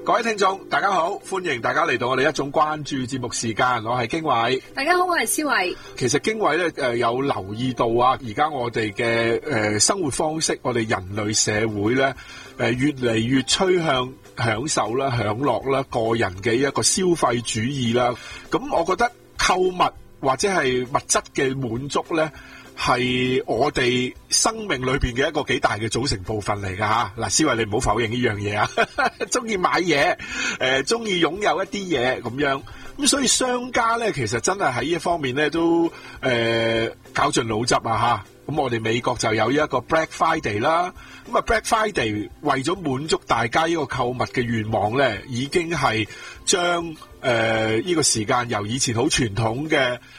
各位聽眾大家好，歡迎大家嚟到我哋一種關注節目時間，我係經緯。 大家好，我係思慧。 其實經緯咧有留意到啊，而家我哋嘅生活方式，我哋人類社會咧越嚟越趨向享受啦、享樂啦、個人嘅一個消費主義啦。咁我覺得購物或者係物質嘅滿足咧，係我哋生命裏邊嘅一個幾大嘅組成部分嚟噶吓。嗱，思慧你唔好否認呢樣嘢啊，中意買嘢，中意擁有一啲嘢咁樣。咁所以商家咧，其實真係喺呢一方面咧都絞盡腦汁啊吓。咁我哋美國就有一個 Black Friday 啦。咁啊 Black Friday 為咗滿足大家呢個購物嘅願望咧，已經係將呢個時間由以前好傳統嘅